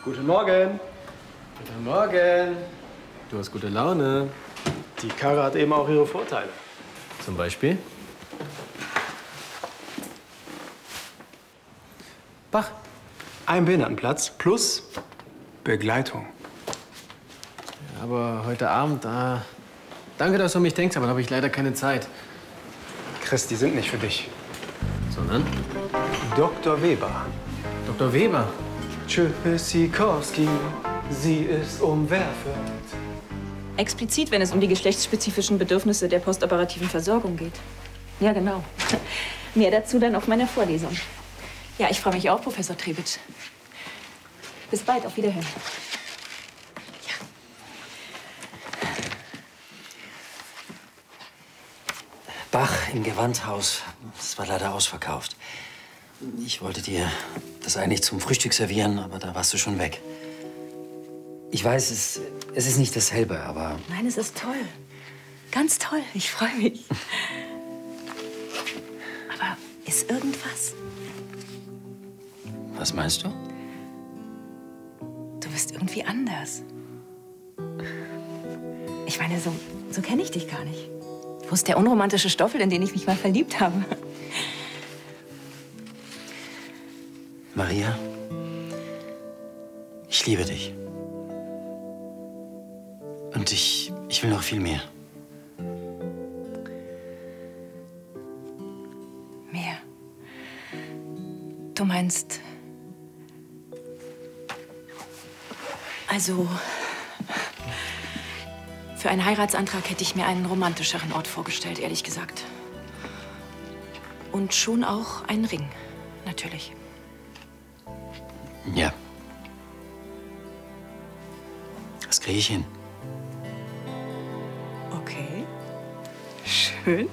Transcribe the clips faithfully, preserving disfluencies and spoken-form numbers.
Guten Morgen. Guten Morgen. Du hast gute Laune. Die Karre hat eben auch ihre Vorteile. Zum Beispiel? Bach, ein Behindertenplatz plus Begleitung. Ja, aber heute Abend, da... Danke, dass du an mich denkst, aber da habe ich leider keine Zeit. Chris, die sind nicht für dich. Sondern? Doktor Weber. Doktor Weber? Tschö, Sikowski, sie ist umwerfend. Explizit, wenn es um die geschlechtsspezifischen Bedürfnisse der postoperativen Versorgung geht. Ja, genau. Mehr dazu dann auf meiner Vorlesung. Ja, ich freue mich auch, Professor Trebitsch. Bis bald, auf Wiederhören. Ja. Bach im Gewandhaus. Das war leider ausverkauft. Ich wollte dir das eigentlich zum Frühstück servieren, aber da warst du schon weg. Ich weiß, es, es ist nicht dasselbe, aber... Nein, es ist toll. Ganz toll. Ich freue mich. Aber ist irgendwas? Was meinst du? Du bist irgendwie anders. Ich meine, so, so kenne ich dich gar nicht. Wo ist der unromantische Stoffel, in den ich mich mal verliebt habe? Maria, ich liebe dich. Und ich, ich will noch viel mehr. Mehr? Du meinst... Also... Für einen Heiratsantrag hätte ich mir einen romantischeren Ort vorgestellt, ehrlich gesagt. Und schon auch einen Ring, natürlich. Ja. Das kriege ich hin. Okay. Schön.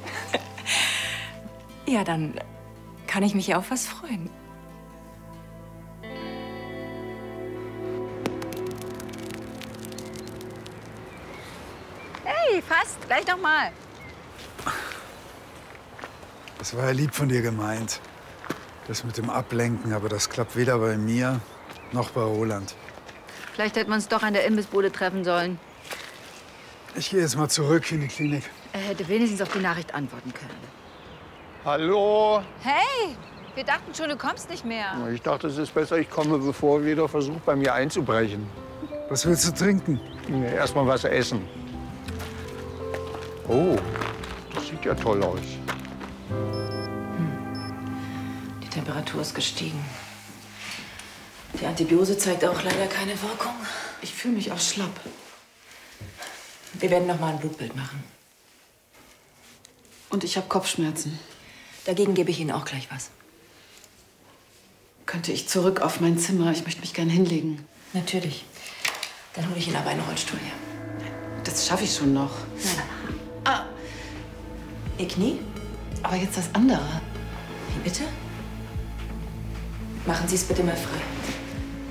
Ja, dann kann ich mich ja auf was freuen. Hey, fast. Gleich noch mal. Das war ja lieb von dir gemeint. Das mit dem Ablenken, aber das klappt weder bei mir noch bei Roland. Vielleicht hätten wir uns doch an der Imbissbude treffen sollen. Ich gehe jetzt mal zurück in die Klinik. Er hätte wenigstens auf die Nachricht antworten können. Hallo? Hey, wir dachten schon, du kommst nicht mehr. Ich dachte, es ist besser, ich komme, bevor wieder versucht, bei mir einzubrechen. Was willst du trinken? Nee, erst mal was essen. Oh, das sieht ja toll aus. Die Temperatur ist gestiegen. Die Antibiose zeigt auch leider keine Wirkung. Ich fühle mich auch schlapp. Wir werden noch mal ein Blutbild machen. Und ich habe Kopfschmerzen. Dagegen gebe ich Ihnen auch gleich was. Könnte ich zurück auf mein Zimmer? Ich möchte mich gern hinlegen. Natürlich. Dann hole ich Ihnen aber einen Rollstuhl her. Das schaffe ich schon noch. Nein. Ah. Ihr Knie? Aber jetzt das andere. Wie bitte? Machen Sie es bitte mal frei.